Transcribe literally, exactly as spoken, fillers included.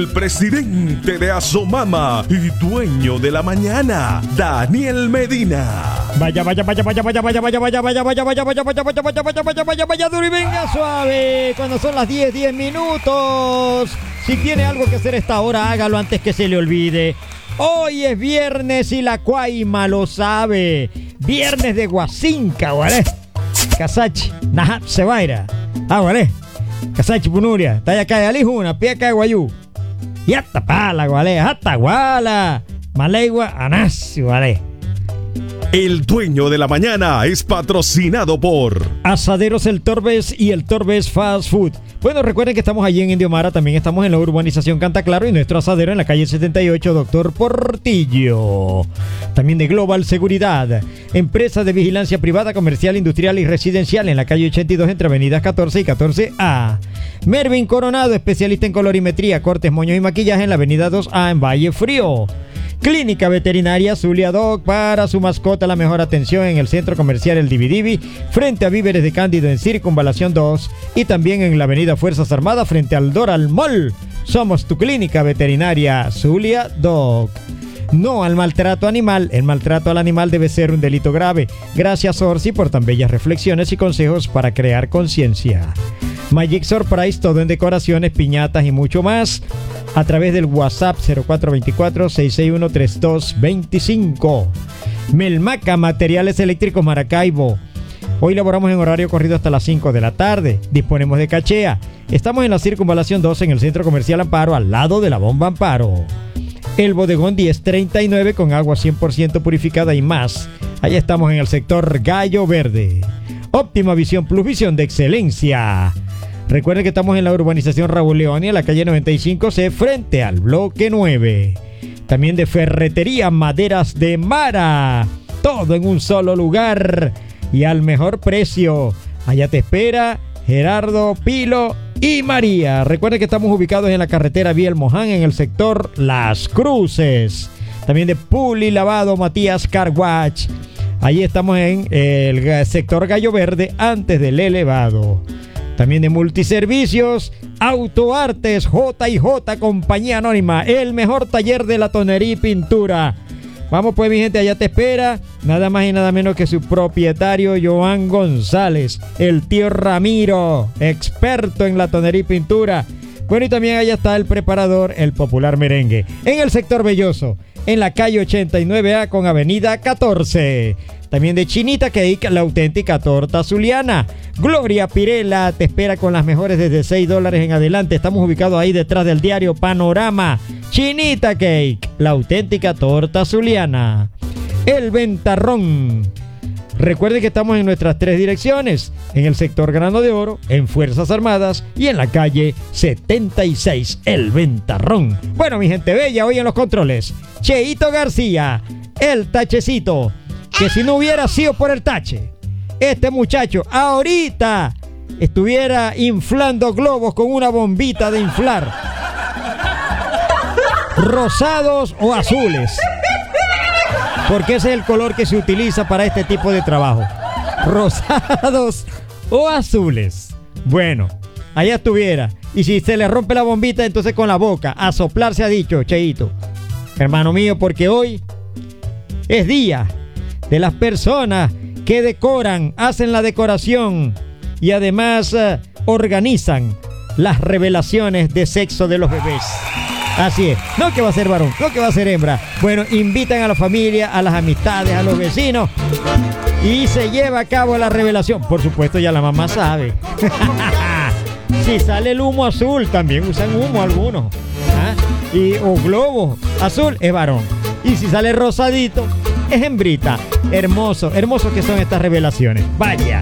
El presidente de Asomama y dueño de la mañana, Daniel Medina. Vaya, vaya, vaya, vaya, vaya, vaya, vaya, vaya, vaya, vaya, vaya, vaya, vaya, vaya, vaya, vaya, vaya, vaya, vaya, duro y venga suave. Cuando son las diez, diez minutos. Si tiene algo que hacer esta hora, hágalo antes que se le olvide. Hoy es viernes y la Cuaima lo sabe. Viernes de Guasinca, ¿vale? Casachi, Najap, Sebaira. Ah, ¿vale? Casachi, Punuria. Taya cae alijuna, pia cae guayú. Y hasta pala, ¿vale? Hasta guala. Malegua, anasi, ¿vale? El dueño de la mañana es patrocinado por Asaderos El Torbes y El Torbes Fast Food. Bueno, recuerden que estamos allí en Indio Mara, también estamos en la urbanización Canta Claro y nuestro asadero en la calle setenta y ocho, Doctor Portillo. También de Global Seguridad, empresa de vigilancia privada, comercial, industrial y residencial en la calle ochenta y dos entre avenidas catorce y catorce A. Mervin Coronado, especialista en colorimetría, cortes, moños y maquillaje en la avenida dos A en Valle Frío. Clínica Veterinaria Zulia Dog, para su mascota la mejor atención en el centro comercial El Dividivi, frente a Víveres de Cándido en Circunvalación dos y también en la avenida Fuerzas Armadas frente al Doral Mall. Somos tu Clínica Veterinaria Zulia Dog. No al maltrato animal. El maltrato al animal debe ser un delito grave. Gracias, Orsi, por tan bellas reflexiones y consejos para crear conciencia. Magic Surprise, todo en decoraciones, piñatas y mucho más. A través del WhatsApp cero cuatro dos cuatro, seis seis uno, tres dos dos cinco. Melmaca, materiales eléctricos Maracaibo. Hoy laboramos en horario corrido hasta las cinco de la tarde. Disponemos de cachea. Estamos en la Circunvalación dos en el Centro Comercial Amparo, al lado de la Bomba Amparo. El Bodegón diez treinta y nueve con agua cien por ciento purificada y más. Allá estamos en el sector Gallo Verde. Óptima Visión Plus, visión de excelencia. Recuerden que estamos en la urbanización Raúl León y en la calle noventa y cinco C frente al bloque nueve. También de Ferretería Maderas de Mara. Todo en un solo lugar y al mejor precio. Allá te espera Gerardo, Pilo y María. Recuerden que estamos ubicados en la carretera Vía El Moján en el sector Las Cruces. También de Puli Lavado Matías Car Wash. Allí estamos en el sector Gallo Verde antes del elevado. También de Multiservicios, Autoartes, J y J, Compañía Anónima, el mejor taller de la tonería y pintura. Vamos pues, mi gente, allá te espera, nada más y nada menos que su propietario, Joan González, el tío Ramiro, experto en la tonería y pintura. Bueno, y también allá está el preparador, el Popular Merengue, en el sector Belloso, en la calle ochenta y nueve A con avenida catorce. También de Chinita Cake, la auténtica torta zuliana. Gloria Pirela te espera con las mejores desde seis dólares en adelante. Estamos ubicados ahí detrás del diario Panorama. Chinita Cake, la auténtica torta zuliana. El Ventarrón. Recuerden que estamos en nuestras tres direcciones. En el sector Grano de Oro, en Fuerzas Armadas y en la calle setenta y seis, El Ventarrón. Bueno, mi gente bella, hoy en los controles, Cheito García, el Tachecito. Que si no hubiera sido por el tache, este muchacho ahorita estuviera inflando globos con una bombita de inflar. Rosados o azules. Porque ese es el color que se utiliza para este tipo de trabajo. Rosados o azules. Bueno, allá estuviera. Y si se le rompe la bombita, entonces con la boca. A soplar se ha dicho, Cheito. Hermano mío, porque hoy es día de las personas que decoran, hacen la decoración y además uh, organizan las revelaciones de sexo de los bebés. Así es, no que va a ser varón, no que va a ser hembra. Bueno, invitan a la familia, a las amistades, a los vecinos y se lleva a cabo la revelación. Por supuesto, ya la mamá sabe. Si sale el humo azul, también usan humo algunos. ¿Ah? Y, o globo azul, es varón. Y si sale rosadito, es hembrita. Hermoso, hermoso que son estas revelaciones. Vaya.